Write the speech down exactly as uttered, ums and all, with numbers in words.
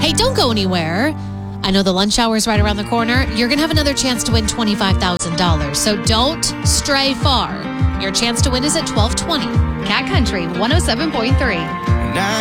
Hey, don't go anywhere. I know the lunch hour is right around the corner. You're going to have another chance to win twenty-five thousand dollars. So don't stray far. Your chance to win is at twelve twenty. Cat Country one oh seven point three.